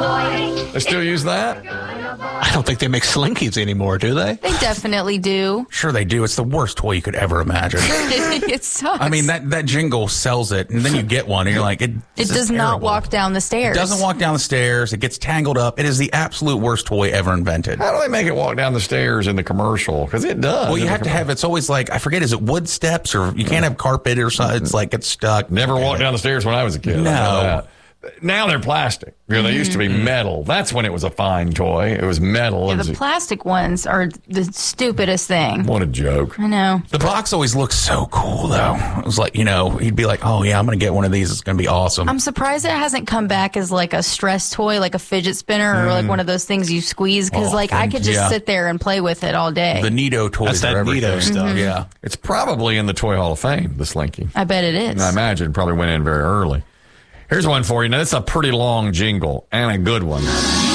They still use that? I don't think they make Slinkies anymore, do they? They definitely do. Sure they do. It's the worst toy you could ever imagine. It sucks. I mean, that jingle sells it, and then you get one, and you're like, it does not walk down the stairs. It doesn't walk down the stairs. It gets tangled up. It is the absolute worst toy ever invented. How do they make it walk down the stairs in the commercial? Because it does. Well, you have to have, it's always like, I forget, is it wood steps, or you can't have carpet or something? It's like, it's stuck. Never walked down the stairs when I was a kid. No. Now they're plastic. They used to be metal. That's when it was a fine toy. It was metal. Yeah, the plastic ones are the stupidest thing. What a joke. I know. The box always looks so cool, though. It was like, he'd be like, oh, yeah, I'm going to get one of these. It's going to be awesome. I'm surprised it hasn't come back as like a stress toy, like a fidget spinner or like one of those things you squeeze. Because I could just sit there and play with it all day. The Neato toys That's are that everything. Neato stuff. Yeah. It's probably in the Toy Hall of Fame, the Slinky. I bet it is. And I imagine it probably went in very early. Here's one for you. Now, it's a pretty long jingle and a good one.